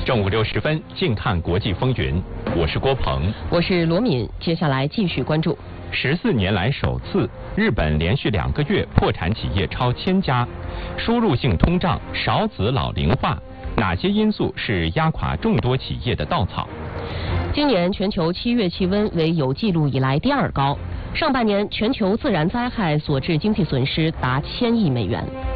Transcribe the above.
正午6时分，静看国际风云。我是郭鹏， 我是罗敏。接下来继续关注。 14年来首次，日本连续2个月破产企业超1000家。输入性通胀、少子老龄化，哪些因素是压垮众多企业的稻草？ 今年全球7月气温为有记录以来第2高。上半年全球自然灾害所致经济损失达1000亿美元。